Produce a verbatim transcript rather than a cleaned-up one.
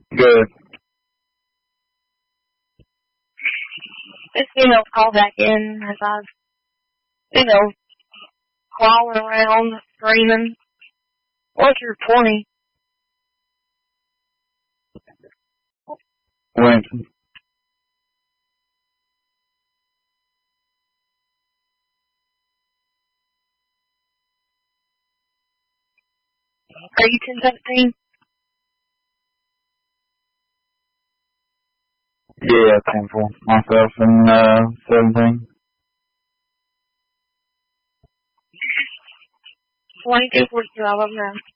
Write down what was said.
Good. This female called back in as I was, you know, crawling around, screaming. What's your twenty? Winston. Are you ten seventeen? Yeah, ten four. Myself and uh, seventeen. twenty-two forty-two, I love that.